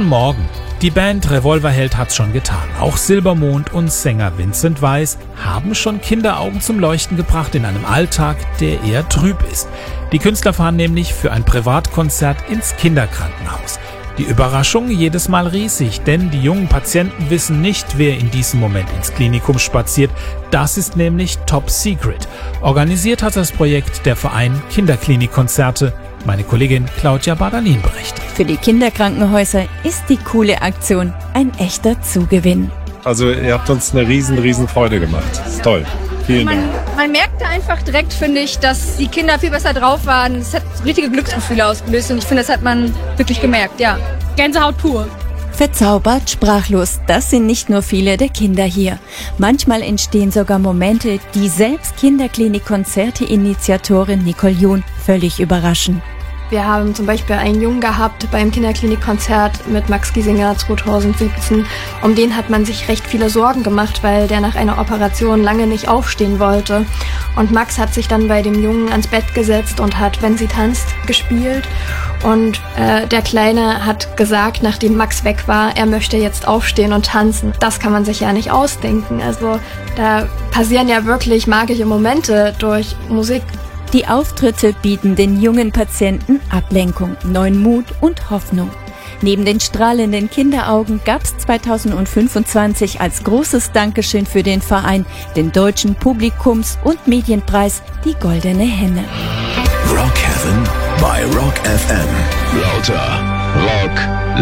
Guten Morgen. Die Band Revolverheld hat's schon getan. Auch Silbermond und Sänger Vincent Weiss haben schon Kinderaugen zum Leuchten gebracht in einem Alltag, der eher trüb ist. Die Künstler fahren nämlich für ein Privatkonzert ins Kinderkrankenhaus. Die Überraschung jedes Mal riesig, denn die jungen Patienten wissen nicht, wer in diesem Moment ins Klinikum spaziert. Das ist nämlich Top Secret. Organisiert hat das Projekt der Verein Kinderklinikkonzerte. Meine Kollegin Claudia Bardalin berichtet. Für die Kinderkrankenhäuser ist die coole Aktion ein echter Zugewinn. Also ihr habt uns eine riesen Freude gemacht. Das ist toll. Vielen Dank. Man merkte einfach direkt, finde ich, dass die Kinder viel besser drauf waren. Es hat richtige Glücksgefühle ausgelöst und ich finde, das hat man wirklich gemerkt, ja. Gänsehaut pur. Verzaubert, sprachlos, das sind nicht nur viele der Kinder hier. Manchmal entstehen sogar Momente, die selbst Kinderklinik-Konzerte-Initiatorin Nicole John völlig überraschen. Wir haben zum Beispiel einen Jungen gehabt beim Kinderklinikkonzert mit Max Giesinger 2017. Um den hat man sich recht viele Sorgen gemacht, weil der nach einer Operation lange nicht aufstehen wollte. Und Max hat sich dann bei dem Jungen ans Bett gesetzt und hat Wenn sie tanzt gespielt. Und der Kleine hat gesagt, nachdem Max weg war, er möchte jetzt aufstehen und tanzen. Das kann man sich ja nicht ausdenken. Also da passieren ja wirklich magische Momente durch Musik. Die Auftritte bieten den jungen Patienten Ablenkung, neuen Mut und Hoffnung. Neben den strahlenden Kinderaugen gab es 2025 als großes Dankeschön für den Verein den Deutschen Publikums- und Medienpreis, die Goldene Henne. Rock Heaven bei Rock FM. Lauter Rock